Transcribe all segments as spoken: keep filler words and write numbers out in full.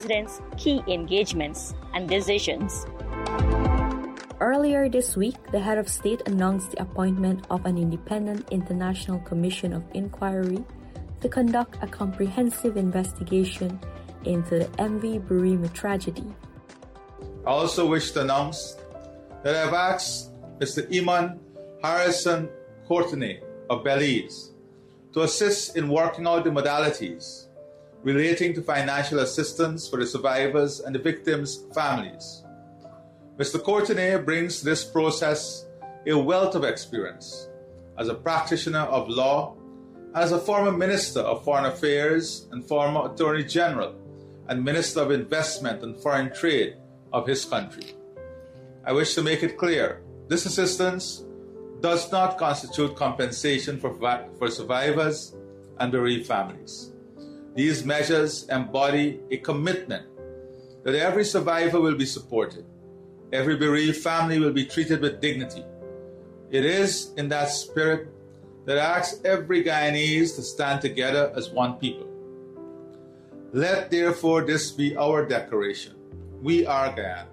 President's key engagements and decisions. Earlier this week, the head of state announced the appointment of an independent international commission of inquiry to conduct a comprehensive investigation into the M V Burisma tragedy. I also wish to announce that I have asked Mister Iman Harrison Courtenay of Belize to assist in working out the modalities relating to financial assistance for the survivors and the victims' families. Mister Courtenay brings to this process a wealth of experience as a practitioner of law, as a former Minister of Foreign Affairs and former Attorney General and Minister of Investment and Foreign Trade of his country. I wish to make it clear, this assistance does not constitute compensation for, for survivors and bereaved families. These measures embody a commitment that every survivor will be supported. Every bereaved family will be treated with dignity. It is in that spirit that I ask every Guyanese to stand together as one people. Let therefore this be our declaration. We are Guyana.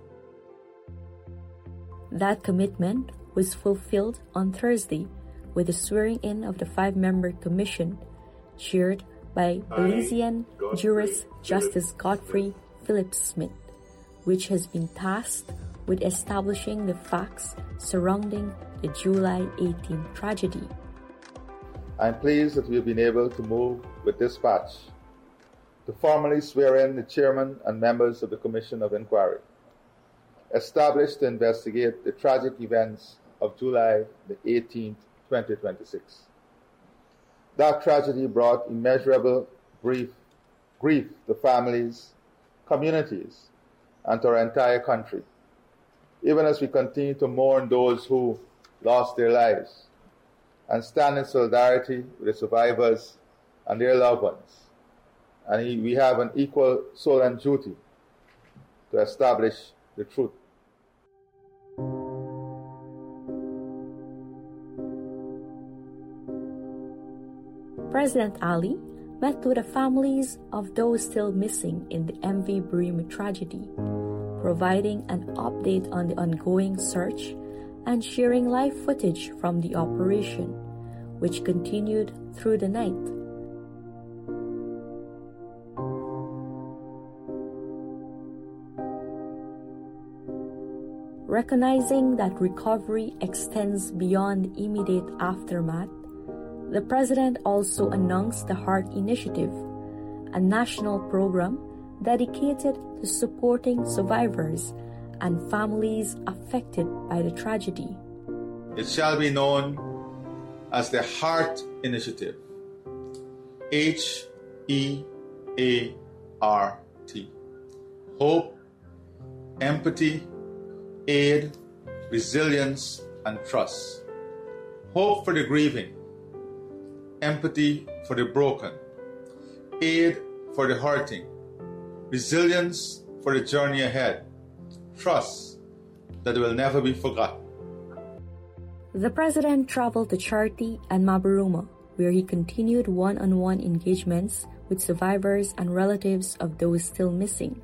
That commitment was fulfilled on Thursday with the swearing-in of the five-member commission chaired by Belizean jurist Justice Godfrey Phillips Smith, which has been tasked with establishing the facts surrounding the July eighteenth tragedy. I'm pleased that we have been able to move with dispatch to formally swear in the chairman and members of the Commission of Inquiry, established to investigate the tragic events of July the eighteenth, twenty twenty-six. That tragedy brought immeasurable grief, grief to families, communities, and to our entire country, even as we continue to mourn those who lost their lives and stand in solidarity with the survivors and their loved ones. And we have an equal solemn duty to establish the truth. President Ali met with the families of those still missing in the M V Burisma tragedy, providing an update on the ongoing search and sharing live footage from the operation, which continued through the night. Recognizing that recovery extends beyond immediate aftermath, the President also announced the HEART Initiative, a national program dedicated to supporting survivors and families affected by the tragedy. It shall be known as the HEART Initiative, H E A R T. Hope, empathy, aid, resilience, and trust. Hope for the grieving, empathy for the broken, aid for the hurting, resilience for the journey ahead, trust that will never be forgotten. The President traveled to Charity and Mabaruma, where he continued one-on-one engagements with survivors and relatives of those still missing.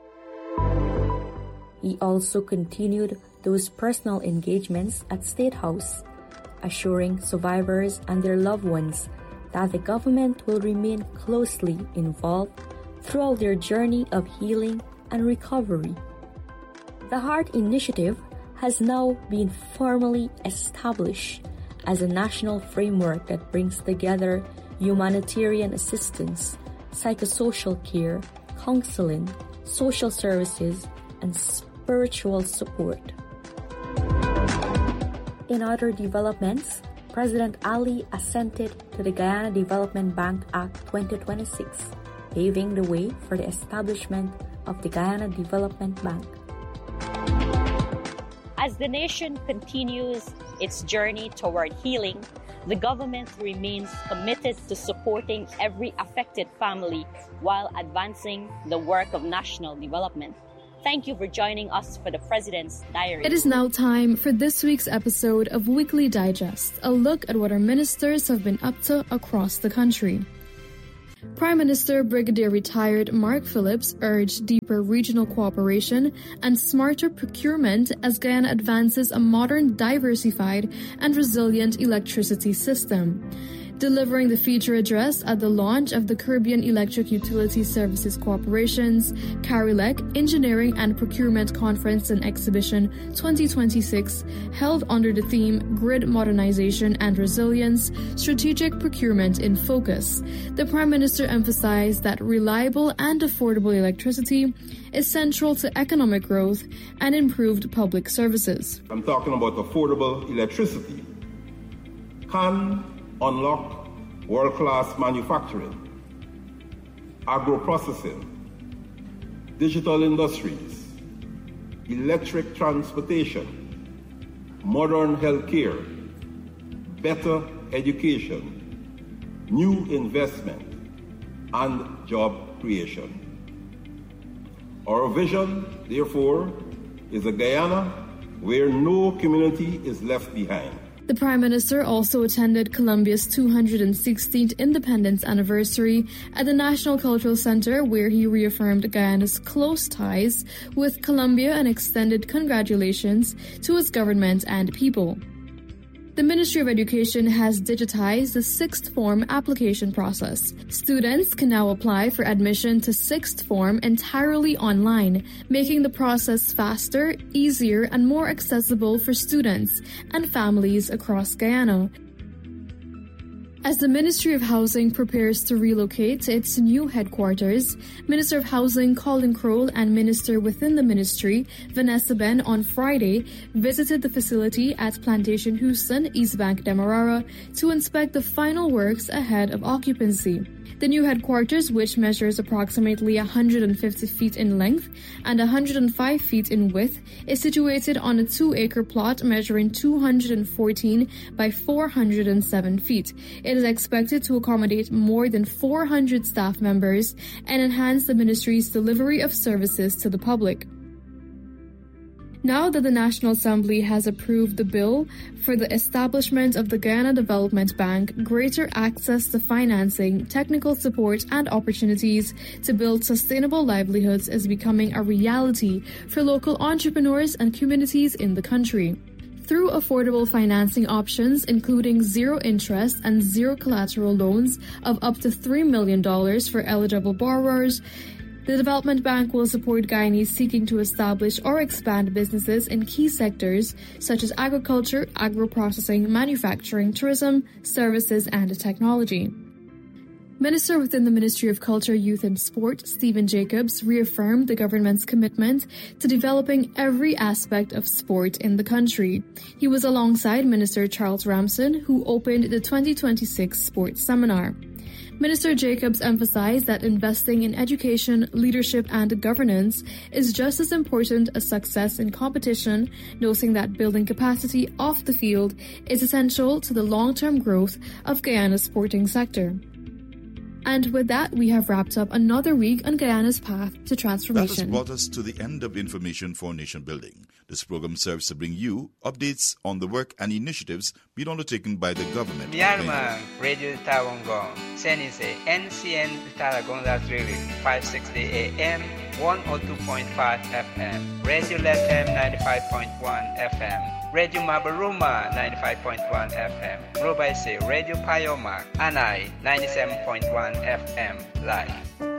He also continued those personal engagements at State House, assuring survivors and their loved ones that the government will remain closely involved throughout their journey of healing and recovery. The HEART Initiative has now been formally established as a national framework that brings together humanitarian assistance, psychosocial care, counseling, social services, and spiritual support. In other developments, President Ali assented to the Guyana Development Bank Act twenty twenty-six, paving the way for the establishment of the Guyana Development Bank. As the nation continues its journey toward healing, the government remains committed to supporting every affected family while advancing the work of national development. Thank you for joining us for the President's Diary. It is now time for this week's episode of Weekly Digest, a look at what our ministers have been up to across the country. Prime Minister Brigadier Retired Mark Phillips urged deeper regional cooperation and smarter procurement as Guyana advances a modern, diversified, and resilient electricity system. Delivering the feature address at the launch of the Caribbean Electric Utility Services Corporation's CARILEC Engineering and Procurement Conference and Exhibition twenty twenty-six, held under the theme Grid Modernization and Resilience, Strategic Procurement in Focus, the Prime Minister emphasized that reliable and affordable electricity is central to economic growth and improved public services. I'm talking about affordable electricity. Can unlock world-class manufacturing, agro-processing, digital industries, electric transportation, modern healthcare, better education, new investment, and job creation. Our vision, therefore, is a Guyana where no community is left behind. The Prime Minister also attended Colombia's two hundred sixteenth independence anniversary at the National Cultural Center, where he reaffirmed Guyana's close ties with Colombia and extended congratulations to its government and people. The Ministry of Education has digitized the sixth form application process. Students can now apply for admission to sixth form entirely online, making the process faster, easier, and more accessible for students and families across Guyana. As the Ministry of Housing prepares to relocate to its new headquarters, Minister of Housing Colin Crowell and Minister within the ministry, Vanessa Ben, on Friday visited the facility at Plantation Houston, East Bank, Demerara, to inspect the final works ahead of occupancy. The new headquarters, which measures approximately one hundred fifty feet in length and one hundred five feet in width, is situated on a two-acre plot measuring two hundred fourteen by four hundred seven feet. It is expected to accommodate more than four hundred staff members and enhance the ministry's delivery of services to the public. Now that the National Assembly has approved the bill for the establishment of the Guyana Development Bank, greater access to financing, technical support, and opportunities to build sustainable livelihoods is becoming a reality for local entrepreneurs and communities in the country. Through affordable financing options, including zero interest and zero collateral loans of up to three million dollars for eligible borrowers, the Development Bank will support Guyanese seeking to establish or expand businesses in key sectors such as agriculture, agro-processing, manufacturing, tourism, services, and technology. Minister within the Ministry of Culture, Youth and Sport, Stephen Jacobs, reaffirmed the government's commitment to developing every aspect of sport in the country. He was alongside Minister Charles Ramson, who opened the twenty twenty-six Sports Seminar. Minister Jacobs emphasized that investing in education, leadership, and governance is just as important as success in competition, noting that building capacity off the field is essential to the long-term growth of Guyana's sporting sector. And with that, we have wrapped up another week on Guyana's path to transformation. That has brought us to the end of information for nation building. This program serves to bring you updates on the work and initiatives being undertaken by the government. Myanmar Radio Tawangong, Senise, N C N Taragonga Drilling, five sixty A M, one oh two point five F M, Radio Lethem ninety-five point one F M, Radio Mabaruma ninety-five point one F M, Robaise Radio Payoma, Anai ninety-seven point one F M live.